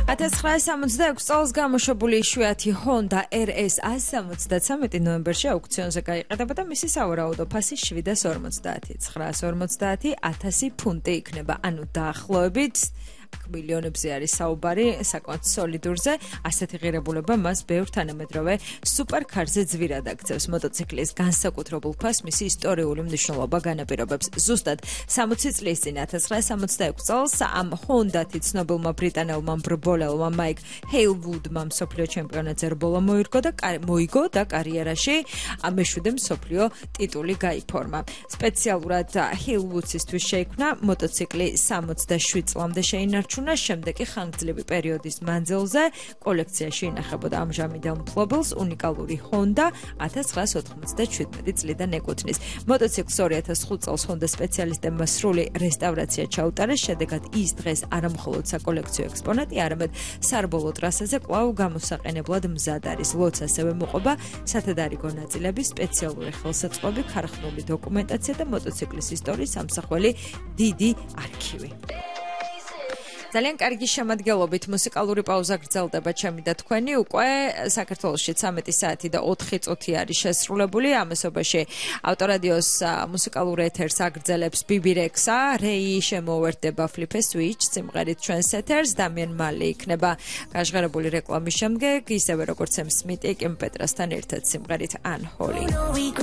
1966 წელს გამოშვებული იშვიათი Honda RS 173 ნოემბერში აუქციონზე გაიყიდება და მისი სავარაუდო ფასი 750, 950, 1000 ფუნტი იქნება, ანუ დაახლოებით მილიონებზე არის საუბარი, საკმაოდ სოლიდურზე, ასეთი ღირებულება მას ბევრ თანამედროვე სუპერკარზე ძვირად აქცევს. მოტოციკლის განსაკუთრებულ ფასს მისი ისტორიული მნიშვნელობა განაპირობებს. ზუსტად 60 წლის წინ 1966 წელს ამ Honda-ით ცნობილმა ბრიტანელმა მრბოლელმა მაიკ ჰეილვუდმა მსოფლიო ჩემპიონატზე რბოლა მოიგო და კარიერაში მეშვიდე მსოფლიო ტიტული გაიფორმა. სპეციალურად ჰეილვუდსისთვის შეიქმნა მოტოციკლი 67 წლამდე შეინარჩუნა, შემდეგ კი ხანგრძლივი პერიოდის მანძილზე კოლექციაში ინახებოდა. ამჟამად მფლობელს უნიკალური Honda 1997 წლიდან ეკუთვნის. მოტოციკლს 2005 წელს Honda სპეციალისტებმა სრული რესტავრაცია ჩაუტარეს, შედეგად ის დღეს არა მხოლოდ საკოლექციო ექსპონატი, არამედ სარბოლო ტრასაზე კვლავ გამოსაყენებლად მზად არის. ლოდს ასევე მოყვება სათადარიგო ნაწილების სპეციალური ხელსაწყოები, ქარხნული დოკუმენტაცია და მოტოციკლის ისტორიის ამსახველი დიდი არქივი. ძალიან კარგი შემადგენლობით მუსიკალური პაუზა გრძელდება ჩემი და თქვენი. უკვე საქართველოში 13 საათი და 4 წუთი არის შესრულებული. ამასობაში ავტორადიოს მუსიკალურ ეთერს აგრძელებს BB Rexa, Ray შემოუერთდება Flip a Switch სიმღერით ჩვენს ეთერს, Damian Marley იქნება გაჟღერებული რეკლამის შემდეგ, ისევე როგორც Sam Smith-ი კიმ პეტრასთან ერთად სიმღერით Unholy.